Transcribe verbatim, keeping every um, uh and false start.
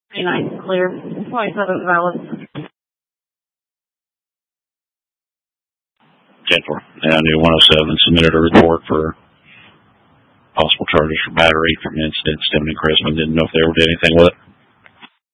twenty-nine clear. twenty-seven valid. ten four. Avenue one oh seven submitted a report for possible charges for battery from incident stemming Chrisman. Didn't know if they ever did anything with it.